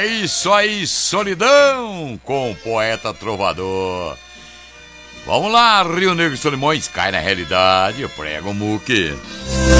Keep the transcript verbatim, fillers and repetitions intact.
É isso aí, Solidão, com o poeta trovador. Vamos lá, Rio Negro e Solimões, cai na realidade, eu prego o muque.